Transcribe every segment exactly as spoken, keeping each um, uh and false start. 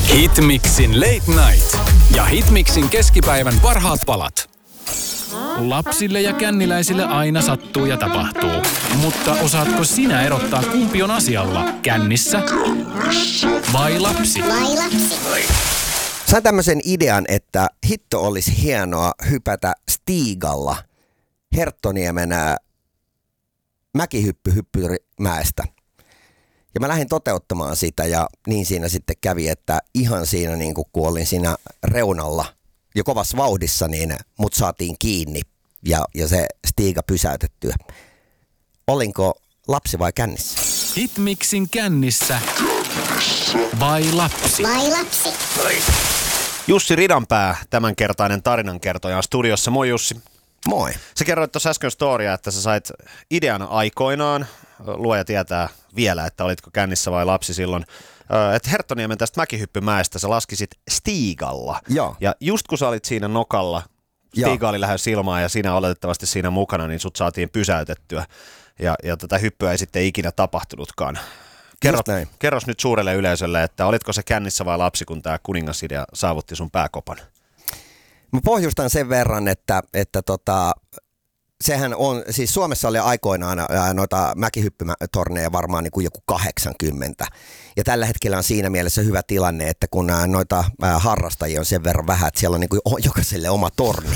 Hitmixin Late Night ja Hitmixin keskipäivän parhaat palat. Lapsille ja känniläisille aina sattuu ja tapahtuu. Mutta osaatko sinä erottaa, kumpi on asialla? Kännissä vai lapsi? Vai lapsi? Sain tämmöisen idean, että hitto olisi hienoa hypätä Stiigalla Herttoniemen mäkihyppyhyppymäestä. Ja mä lähdin toteuttamaan sitä ja niin siinä sitten kävi, että ihan siinä niin kuin kun olin siinä reunalla jo kovassa vauhdissa, niin mut saatiin kiinni ja, ja se Stiiga pysäytettyä. Olinko lapsi vai kännissä? Hitmixin kännissä vai lapsi? Vai lapsi? Jussi Ridanpää, tämänkertainen tarinankertoja on studiossa. Moi Jussi. Moi. Sä kerroit tuossa äsken storya, että sä sait idean aikoinaan. Luoja tietää vielä, että olitko kännissä vai lapsi silloin. Että Herttoniemen tästä mäkihyppymäestä sä laskisit Stiigalla. Joo. Ja just kun sä olit siinä nokalla, Stiiga oli lähes ilmaan ja sinä oletettavasti siinä mukana, niin sut saatiin pysäytettyä. Ja, ja tätä hyppyä ei sitten ikinä tapahtunutkaan. Kerro, kerros nyt suurelle yleisölle, että olitko se kännissä vai lapsi, kun tämä kuningasidea saavutti sun pääkopan? Mä pohjustan sen verran, että, että tota, sehän on, siis Suomessa oli aikoinaan ää, noita mäkihyppytorneja varmaan niin kuin joku kahdeksankymmentä. Ja tällä hetkellä on siinä mielessä hyvä tilanne, että kun ää, noita ää, harrastajia on sen verran vähän, että siellä on niin kuin jokaiselle oma torni.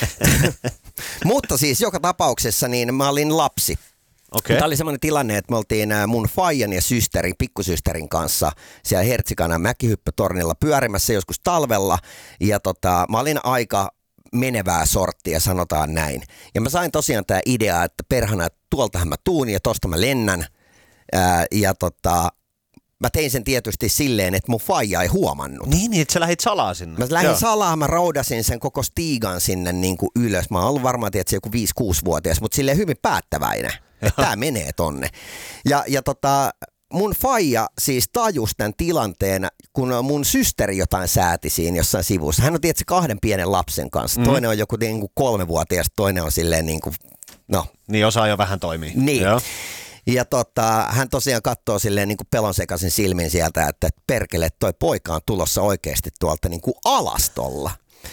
Mutta siis joka tapauksessa niin mä olin lapsi. Okay. Tämä oli semmoinen tilanne, että me oltiin mun faijan ja systerin, pikkusysterin kanssa siellä Hertsikana mäkihyppytornilla pyörimässä joskus talvella. Ja tota, mä olin aika menevää sorttia, sanotaan näin. Ja mä sain tosiaan tää idea, että perhana, että tuoltahan mä tuun ja tosta mä lennän. Ää, ja tota, mä tein sen tietysti silleen, että mun faija ei huomannut. Niin, niin että sä lähdit salaa sinne. Mä lähdin salaa, mä roudasin sen koko Stiigan sinne niin kuin ylös. Mä oon ollut varmaan tietysti joku viisi kuusi vuotias, mutta silleen hyvin päättäväinen. Että tää menee tonne. Ja, ja tota, mun faija siis tajus tämän tilanteen, kun mun systeri jotain sääti siinä jossain sivussa. Hän on tietysti kahden pienen lapsen kanssa. Mm. Toinen on joku niin kuin kolmevuotias, toinen on silleen niin kuin, no. Niin osaa jo vähän toimia. Niin. Joo. Ja tota, hän tosiaan katsoo silleen niin kuin pelonsekaisin silmin sieltä, että perkele, toi poika on tulossa oikeasti tuolta niin kuin alastolla.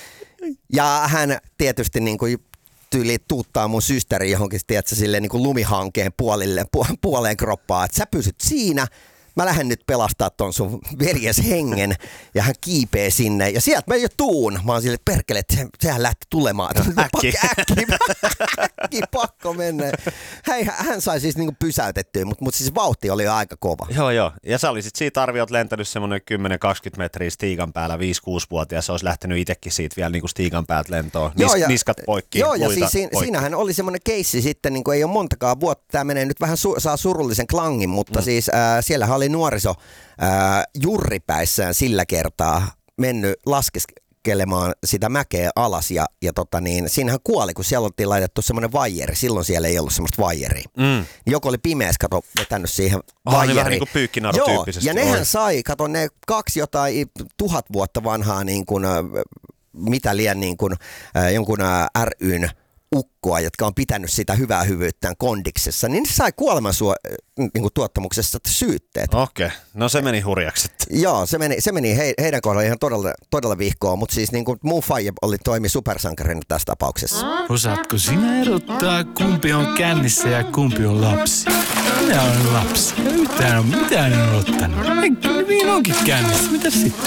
Ja hän tietysti niin kuin tyyli tuuttaa mun systeri johonkin, tiedätkö, silleen niin kuin lumihankeen puolille, pu- puoleen kroppaa, että sä pysyt siinä, mä lähden nyt pelastaa ton sun veljes hengen, ja hän kiipee sinne, ja sieltä mä jo tuun. Mä oon silleen, että perkele, että se, sehän lähti tulemaan. Äkki. Äkki, äkki, pakko mennä. Hei, hän sai siis niinku pysäytettyä, mutta mut siis vauhti oli aika kova. Joo, joo. Ja sä olisit siitä arviot lentänyt semmoinen kymmenen kaksikymmentä metriä Stiigan päällä, viisi kuusi-vuotias. Se olisi lähtenyt itsekin siitä vielä niinku Stiigan päältä lentoon. Nis, joo, ja, niskat poikki, joo, ja siis poikki. Siinähän oli semmoinen keissi sitten, niin kuin ei ole montakaan vuotta. Tämä menee nyt vähän, su- saa surullisen klangin, mutta mm. siis äh, siellähän oli nuoriso äh, jurripäissään sillä kertaa mennyt laskeskelemaan sitä mäkeä alas ja, ja tota niin, siinähän kuoli, kun siellä oltiin laitettu semmoinen vaijeri. Silloin siellä ei ollut semmoista vaijeria. Mm. Joku oli pimeässä, kato, vetänyt siihen vaijeriin. Oh, niin vähän niin kuin pyykkinaro tyyppisesti. Ja nehän sai, kato ne kaksi jotain tuhat vuotta vanhaa niin kuin, mitä liian niin kuin, jonkun ry:n ukkoa, jotka on pitänyt sitä hyvää hyvyyttään kondiksessa, niin se sai kuolemansuo niin tuottamuksessa syytteet. Okei, okay. No se meni hurjaksi. Joo, se meni, se meni he, heidän kohdalla ihan todella, todella vihkoon, mutta siis niin kuin mun faija oli toimi supersankarina tässä tapauksessa. Osaatko sinä erottaa, kumpi on kännissä ja kumpi on lapsi? Minä olen lapsi. Ja yhtään on mitään en ottanut. Niin onkin kännissä. Mitäs sitten?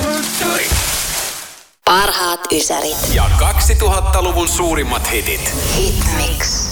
Parhaat ysärit. Ja kaksituhattaluvun suurimmat hitit. Hitmix.